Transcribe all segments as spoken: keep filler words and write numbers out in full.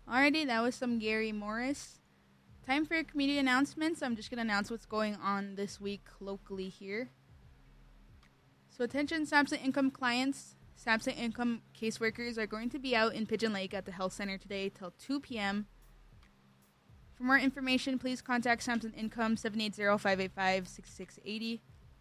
Alrighty, that was some Gary Morris. Time for community announcements. I'm just going to announce what's going on this week locally here. So attention Samson Income clients. Samson Income caseworkers are going to be out in Pigeon Lake at the health center today till two p.m. For more information, please contact Samson Income seven eight zero, five eight five, six six eight zero.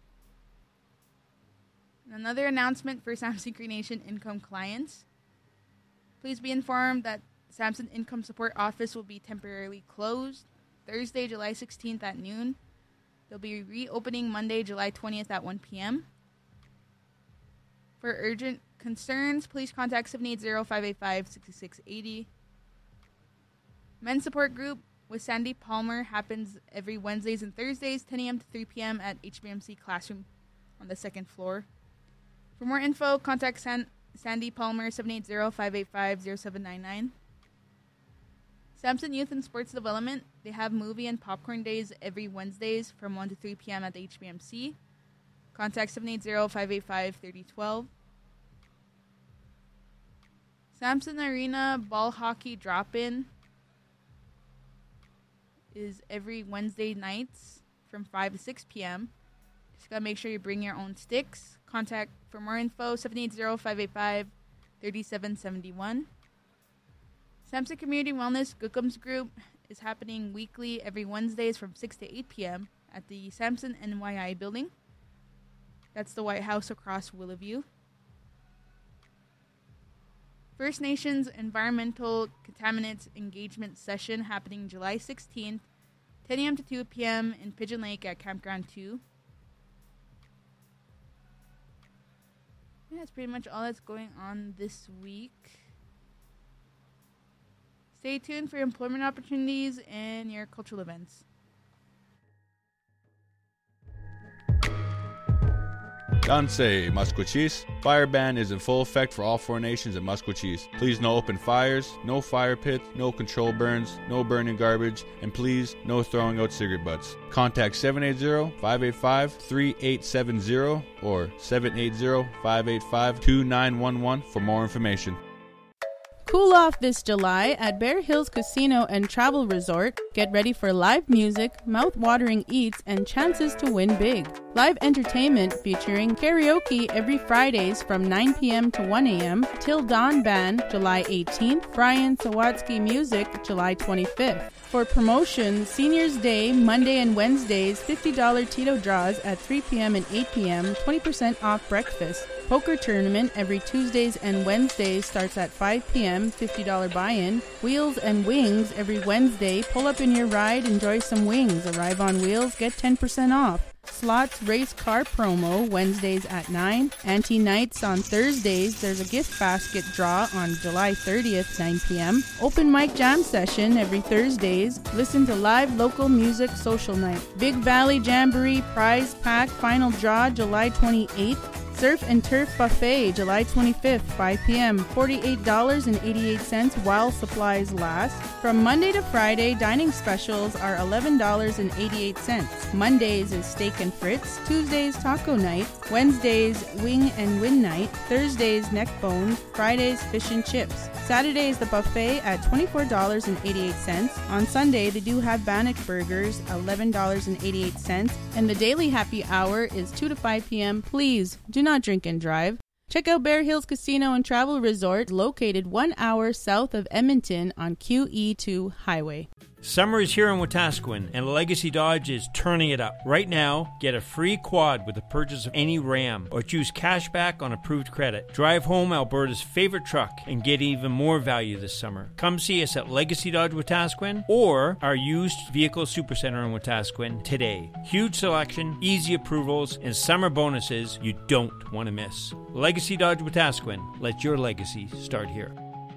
Another announcement for Samson Cree Nation Income clients. Please be informed that Samson Income Support Office will be temporarily closed Thursday, July sixteenth at noon. They'll be reopening Monday, July twentieth at one p.m. For urgent concerns, please contact seven eight zero, five eight five, six six eight zero. Men's Support Group with Sandy Palmer happens every Wednesdays and Thursdays, ten a.m. to three p.m. at H B M C Classroom on the second floor. For more info, contact San- Sandy Palmer, seven eight zero, five eight five, zero seven nine nine. Samson Youth and Sports Development, they have movie and popcorn days every Wednesdays from one to three p.m. at the H B M C. Contact seven eight zero, five eight five, three zero one two. Samson Arena Ball Hockey Drop-In is every Wednesday nights from five to six p.m. Just got to make sure you bring your own sticks. Contact for more info, seven eight zero, five eight five, three seven seven one. Samson Community Wellness Gookums Group is happening weekly every Wednesdays from six to eight p.m. at the Samson N Y I building. That's the White House across Willowview. First Nations Environmental Contaminants Engagement Session happening July sixteenth, ten a.m. to two p.m. in Pigeon Lake at Campground two. Yeah, that's pretty much all that's going on this week. Stay tuned for employment opportunities and your cultural events. Dansei, Musqueam. Fire ban is in full effect for all four nations in Musqueam. Please no open fires, no fire pits, no control burns, no burning garbage, and please no throwing out cigarette butts. Contact seven eight zero, five eight five, three eight seven zero or seven eight zero, five eight five, two nine one one for more information. Cool off this July at Bear Hills Casino and Travel Resort. Get ready for live music, mouth-watering eats, and chances to win big. Live entertainment featuring karaoke every Fridays from nine p.m. to one a.m. Till Dawn Band, July eighteenth. Brian Sawatsky Music, July twenty-fifth. For promotion, Seniors Day, Monday and Wednesdays, fifty dollars Tito draws at three p.m. and eight p.m., twenty percent off breakfast. Poker tournament every Tuesdays and Wednesdays starts at five p.m., fifty dollars buy-in. Wheels and Wings every Wednesday. Pull up in your ride, enjoy some wings. Arrive on wheels, get ten percent off. Slots Race Car Promo, Wednesdays at nine. Ante Nights on Thursdays. There's a gift basket draw on July thirtieth, nine p.m. Open Mic Jam Session every Thursdays. Listen to live local music social night. Big Valley Jamboree Prize Pack Final Draw, July twenty-eighth. Surf and Turf Buffet, July twenty-fifth, five p.m. forty-eight dollars and eighty-eight cents while supplies last. From Monday to Friday, dining specials are eleven dollars and eighty-eight cents. Mondays is Steak and Fritz. Tuesdays, Taco Night. Wednesdays, Wing and Win Night. Thursdays, Neck Bones. Fridays, Fish and Chips. Saturday is the buffet at twenty-four dollars and eighty-eight cents. On Sunday, they do have Bannock Burgers, eleven dollars and eighty-eight cents. And the daily happy hour is two to five p.m. Please do not drink and drive. Check out Bear Hills Casino and Travel Resort, located one hour south of Edmonton on Q E two Highway. Summer is here in Wetaskiwin, and Legacy Dodge is turning it up. Right now, get a free quad with the purchase of any Ram, or choose cash back on approved credit. Drive home Alberta's favorite truck and get even more value this summer. Come see us at Legacy Dodge Wetaskiwin or our used vehicle supercenter in Wetaskiwin today. Huge selection, easy approvals, and summer bonuses you don't want to miss. Legacy Dodge Wetaskiwin. Let your legacy start here.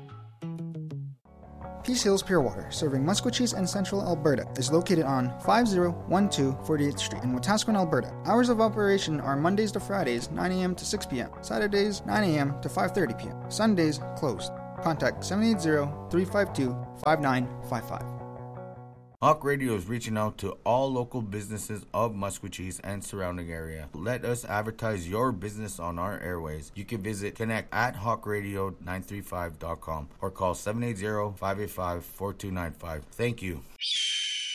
Peace Hills Pure Water, serving Musqueam and Central Alberta, is located on five oh one two forty-eighth Street in Wetaskiwin, Alberta. Hours of operation are Mondays to Fridays, nine a.m. to six p.m., Saturdays, nine a.m. to five thirty p.m., Sundays, closed. Contact seven eight zero, three five two, five nine five five. Hawk Radio is reaching out to all local businesses of Musquechies and surrounding area. Let us advertise your business on our airways. You can visit connect at hawk radio nine three five dot com or call seven eight zero, five eight five, four two nine five. Thank you.